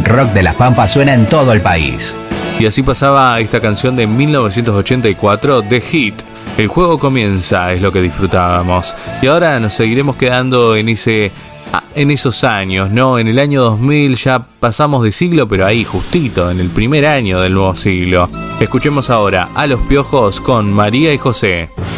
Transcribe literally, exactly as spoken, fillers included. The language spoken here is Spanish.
rock de las Pampas suena en todo el país. Y así pasaba esta canción de mil novecientos ochenta y cuatro, The Hit. El juego comienza, es lo que disfrutábamos. Y ahora nos seguiremos quedando en ese... en esos años, ¿no? En el año dos mil ya pasamos de siglo, pero ahí justito, en el primer año del nuevo siglo. Escuchemos ahora a Los Piojos con María y José.